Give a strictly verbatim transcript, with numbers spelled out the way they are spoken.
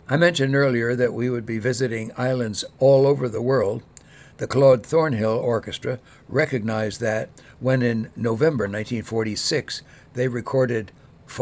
I mentioned earlier that we would be visiting islands all over the world. The Claude Thornhill Orchestra recognized that when in November nineteen forty-six they recorded